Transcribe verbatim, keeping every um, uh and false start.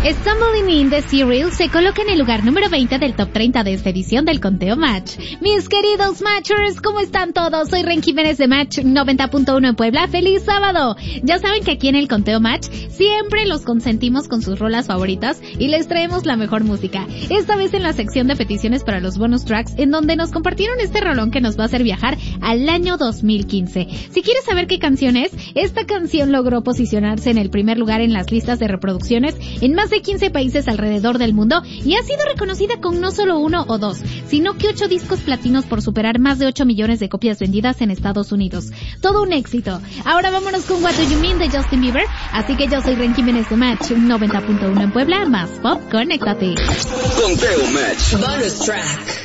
Stumbling In de Serial se coloca en el lugar número veinte del top treinta de esta edición del Conteo Match. Mis queridos Matchers, ¿cómo están todos? Soy Ren Jiménez de Match noventa punto uno en Puebla. ¡Feliz sábado! Ya saben que aquí en el Conteo Match siempre los consentimos con sus rolas favoritas y les traemos la mejor música. Esta vez en la sección de peticiones para los bonus tracks, en donde nos compartieron este rolón que nos va a hacer viajar al año dos mil quince. Si quieres saber qué canción es, esta canción logró posicionarse en el primer lugar en las listas de reproducciones en más de quince países alrededor del mundo y ha sido reconocida con no solo uno o dos, sino que ocho discos platinos por superar más de ocho millones de copias vendidas en Estados Unidos. Todo un éxito. Ahora vámonos con What Do You Mean de Justin Bieber. Así que yo soy Ren Jiménez de Match noventa punto uno en Puebla, más pop, conéctate. Conteo Match. Bonus track.